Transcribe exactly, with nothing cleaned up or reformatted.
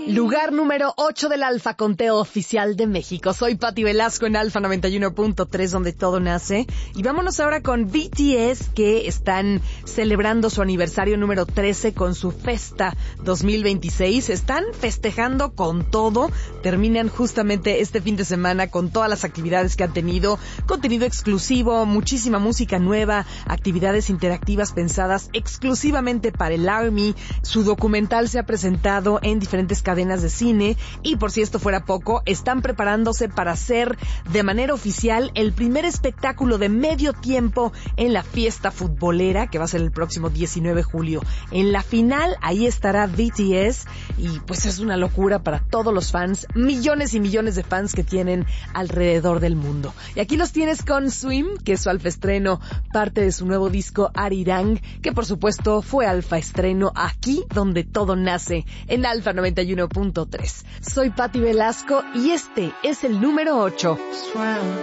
Lugar número ocho del Alfa Conteo Oficial de México. Soy Pati Velasco en Alfa noventa y uno punto tres, donde todo nace. Y vámonos ahora con B T S, que están celebrando su aniversario número trece con su Festa dos mil veintiséis. Están festejando con todo. Terminan justamente este fin de semana con todas las actividades que han tenido. Contenido exclusivo, muchísima música nueva, actividades interactivas pensadas exclusivamente para el ARMY. Su documental se ha presentado en diferentes cadenas de cine y, por si esto fuera poco, están preparándose para hacer de manera oficial el primer espectáculo de medio tiempo en la fiesta futbolera, que va a ser el próximo diecinueve de julio. En la final, ahí estará B T S y pues es una locura para todos los fans, millones y millones de fans que tienen alrededor del mundo. Y aquí los tienes con Swim, que es su alfa estreno, parte de su nuevo disco Arirang, que por supuesto fue alfa estreno aquí donde todo nace, en Alfa noventa y uno punto tres. Soy Pati Velasco y este es el número ocho.